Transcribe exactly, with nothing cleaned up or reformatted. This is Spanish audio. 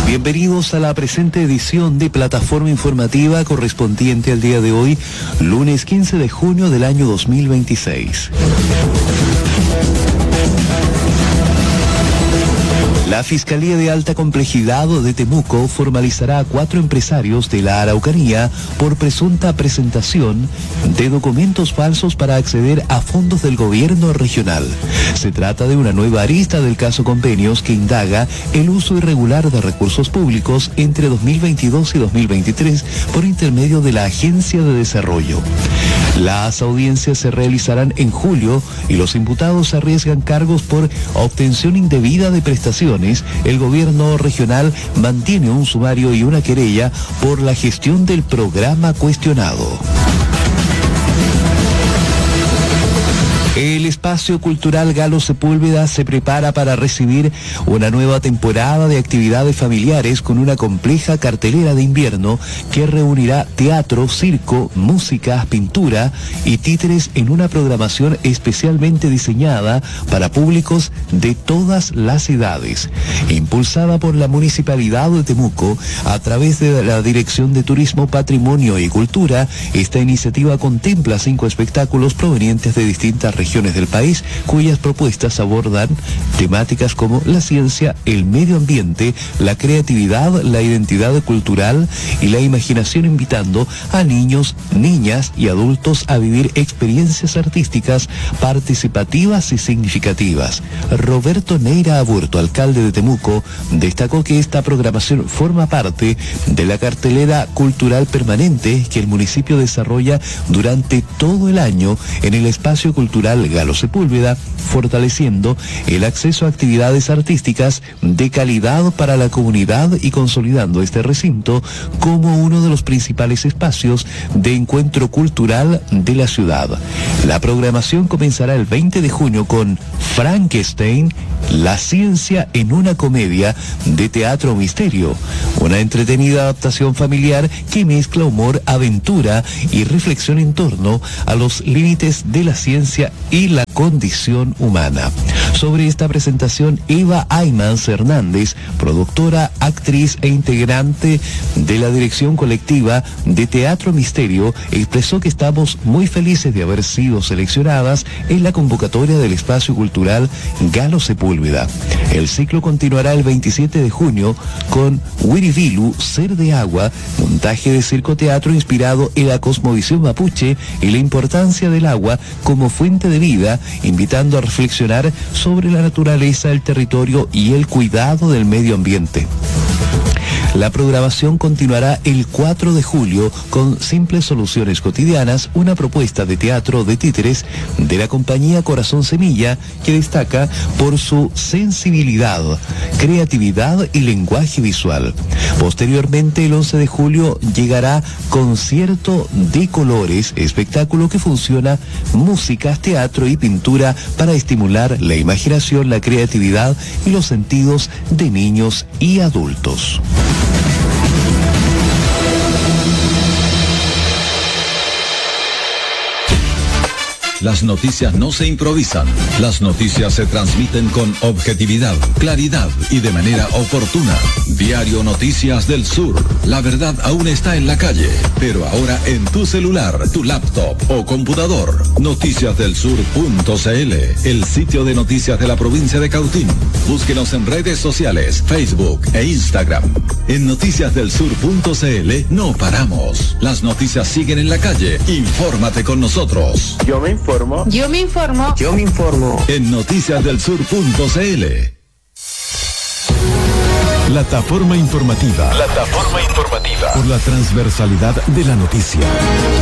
Bienvenidos a la presente edición de Plataforma Informativa correspondiente al día de hoy, lunes quince de junio del año dos mil veintiséis. La Fiscalía de Alta Complejidad de Temuco formalizará a cuatro empresarios de la Araucanía por presunta presentación de documentos falsos para acceder a fondos del gobierno regional. Se trata de una nueva arista del caso Convenios que indaga el uso irregular de recursos públicos entre dos mil veintidós y dos mil veintitrés por intermedio de la Agencia de Desarrollo. Las audiencias se realizarán en julio y los imputados arriesgan cargos por obtención indebida de prestaciones. El gobierno regional mantiene un sumario y una querella por la gestión del programa cuestionado. El espacio cultural Galo Sepúlveda se prepara para recibir una nueva temporada de actividades familiares con una compleja cartelera de invierno que reunirá teatro, circo, música, pintura y títeres en una programación especialmente diseñada para públicos de todas las edades. Impulsada por la Municipalidad de Temuco a través de la Dirección de Turismo, Patrimonio y Cultura, esta iniciativa contempla cinco espectáculos provenientes de distintas regiones del país, cuyas propuestas abordan temáticas como la ciencia, el medio ambiente, la creatividad, la identidad cultural y la imaginación, invitando a niños, niñas y adultos a vivir experiencias artísticas participativas y significativas. Roberto Neira Aburto, alcalde de Temuco, destacó que esta programación forma parte de la cartelera cultural permanente que el municipio desarrolla durante todo el año en el espacio cultural Galo Sepúlveda, fortaleciendo el acceso a actividades artísticas de calidad para la comunidad y consolidando este recinto como uno de los principales espacios de encuentro cultural de la ciudad. La programación comenzará el veinte de junio con Frankenstein, la ciencia en una comedia de teatro misterio, una entretenida adaptación familiar que mezcla humor, aventura y reflexión en torno a los límites de la ciencia y la condición humana. Sobre esta presentación, Eva Aymans Hernández, productora, actriz e integrante de la dirección colectiva de Teatro Misterio, expresó que estamos muy felices de haber sido seleccionadas en la convocatoria del espacio cultural Galo Sepúlveda. El ciclo continuará el veintisiete de junio con Wiribilu, Ser de Agua, montaje de circo-teatro inspirado en la cosmovisión mapuche y la importancia del agua como fuente de vida, invitando a reflexionar sobre la naturaleza, el territorio y el cuidado del medio ambiente. La programación continuará el cuatro de julio con Simples Soluciones Cotidianas, una propuesta de teatro de títeres de la compañía Corazón Semilla que destaca por su sensibilidad, creatividad y lenguaje visual. Posteriormente, el once de julio, llegará Concierto de Colores, espectáculo que funciona música, teatro y pintura para estimular la imaginación, la creatividad y los sentidos de niños y adultos. Las noticias no se improvisan. Las noticias se transmiten con objetividad, claridad y de manera oportuna. Diario Noticias del Sur. La verdad aún está en la calle, pero ahora en tu celular, tu laptop o computador. noticias del sur punto c l, el sitio de noticias de la provincia de Cautín. Búsquenos en redes sociales, Facebook e Instagram. En noticias del sur punto c l no paramos. Las noticias siguen en la calle. Infórmate con nosotros. Yo me informo. Yo me informo. Yo me informo. En noticias del sur punto c l. Plataforma informativa. Plataforma informativa. Por la transversalidad de la noticia.